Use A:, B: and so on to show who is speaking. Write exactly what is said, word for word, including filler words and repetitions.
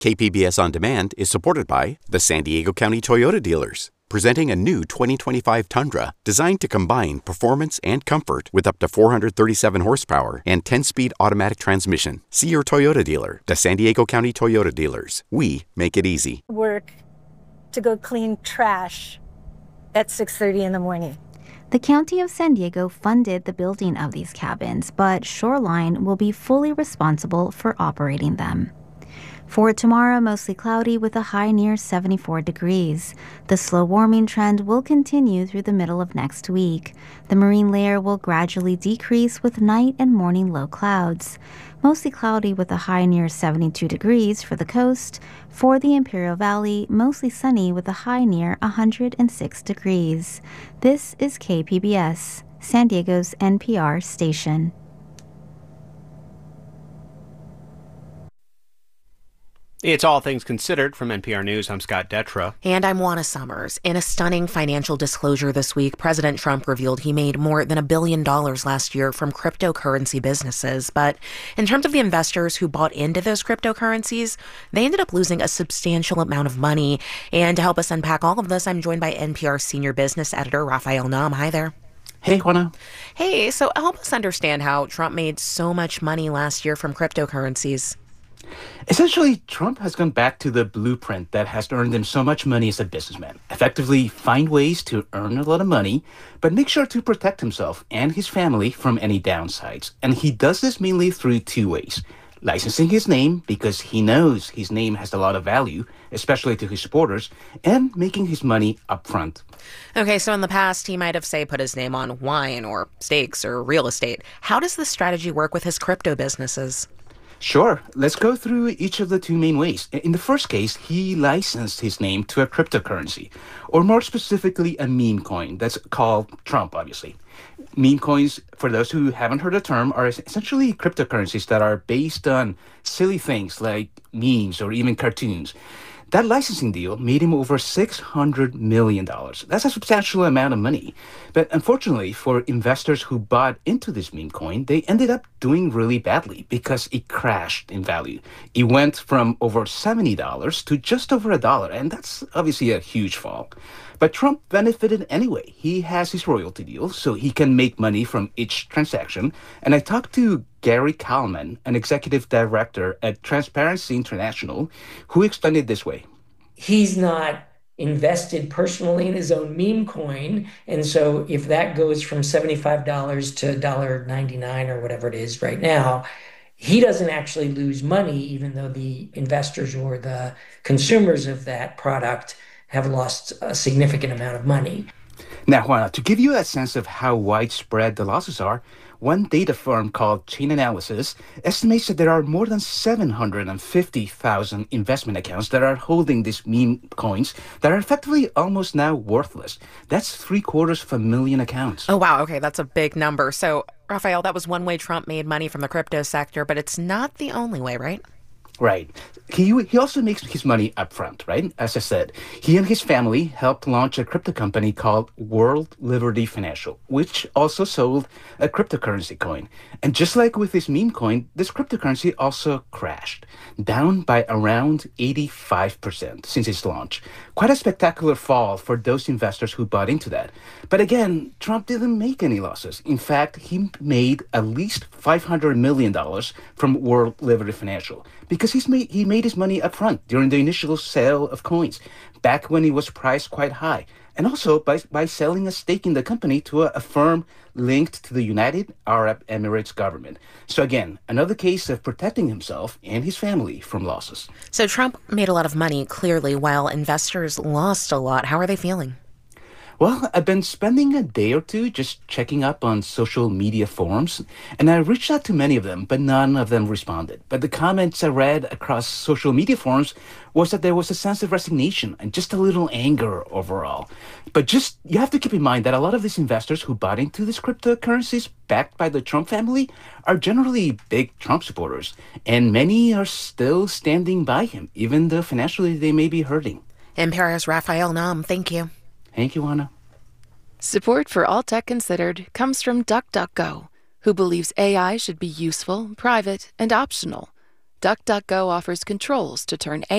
A: K P B S On Demand is supported by the San Diego County Toyota dealers, presenting a new twenty twenty-five Tundra designed to combine performance and comfort with up to four hundred thirty-seven horsepower and ten-speed automatic transmission. See your Toyota dealer. The San Diego County Toyota dealers. We make it easy.
B: Work to go clean trash at six thirty in the morning.
C: The County of San Diego funded the building of these cabins, but Shoreline will be fully responsible for operating them. For tomorrow, mostly cloudy with a high near seventy-four degrees. The slow warming trend will continue through the middle of next week. The marine layer will gradually decrease with night and morning low clouds. Mostly cloudy with a high near seventy-two degrees for the coast. For the Imperial Valley, mostly sunny with a high near one hundred six degrees. This is K P B S, San Diego's N P R station.
D: It's All Things Considered from N P R News. I'm Scott Detrow.
E: And I'm Juana Summers. In a stunning financial disclosure this week, President Trump revealed he made more than a billion dollars last year from cryptocurrency businesses. But in terms of the investors who bought into those cryptocurrencies, they ended up losing a substantial amount of money. And to help us unpack all of this, I'm joined by N P R senior business editor Rafael Nahm. Hi there.
D: Hey, Juana.
E: Hey, so help us understand how Trump made so much money last year from cryptocurrencies.
F: Essentially, Trump has gone back to the blueprint that has earned him so much money as a businessman. Effectively, find ways to earn a lot of money, but make sure to protect himself and his family from any downsides. And he does this mainly through two ways. Licensing his name, because he knows his name has a lot of value, especially to his supporters, and making his money upfront.
E: Okay, so in the past, he might have, say, put his name on wine or steaks or real estate. How does this strategy work with his crypto businesses?
F: Sure. Let's go through each of the two main ways. In the first case, he licensed his name to a cryptocurrency, or more specifically, a meme coin that's called Trump, obviously. Meme coins, for those who haven't heard the term, are essentially cryptocurrencies that are based on silly things like memes or even cartoons. That licensing deal made him over six hundred million dollars. That's a substantial amount of money. But unfortunately, for investors who bought into this meme coin, they ended up doing really badly because it crashed in value. It went from over seventy dollars to just over a dollar, and that's obviously a huge fall. But Trump benefited anyway. He has his royalty deal, so he can make money from each transaction. And I talked to Gary Kalman, an executive director at Transparency International, who explained it this way.
G: He's not invested personally in his own meme coin. And so if that goes from seventy-five dollars to one dollar and ninety-nine cents or whatever it is right now, he doesn't actually lose money, even though the investors or the consumers of that product have lost a significant amount of money.
F: Now, Juana, to give you a sense of how widespread the losses are, one data firm called Chainalysis estimates that there are more than seven hundred fifty thousand investment accounts that are holding these meme coins that are effectively almost now worthless. That's three quarters of a million accounts.
E: Oh, wow. Okay, that's a big number. So, Rafael, that was one way Trump made money from the crypto sector, but it's not the only way, right?
F: Right. He he also makes his money up front, right? As I said, he and his family helped launch a crypto company called World Liberty Financial, which also sold a cryptocurrency coin. And just like with this meme coin, this cryptocurrency also crashed, down by around eighty-five percent since its launch. Quite a spectacular fall for those investors who bought into that. But again, Trump didn't make any losses. In fact, he made at least five hundred million dollars from World Liberty Financial because he's made, he made his money up front during the initial sale of coins, back when it was priced quite high. And also by, by selling a stake in the company to a, a firm linked to the United Arab Emirates government. So again, another case of protecting himself and his family from losses.
E: So Trump made a lot of money, clearly, while investors lost a lot. How are they feeling?
F: Well, I've been spending a day or two just checking up on social media forums, and I reached out to many of them, but none of them responded. But the comments I read across social media forums was that there was a sense of resignation and just a little anger overall. But just, you have to keep in mind that a lot of these investors who bought into these cryptocurrencies backed by the Trump family are generally big Trump supporters, and many are still standing by him, even though financially they may be hurting.
E: N P R's Rafael Nahm, thank you.
F: Thank you, Anna.
H: Support for All Tech Considered comes from DuckDuckGo, who believes A I should be useful, private, and optional. DuckDuckGo offers controls to turn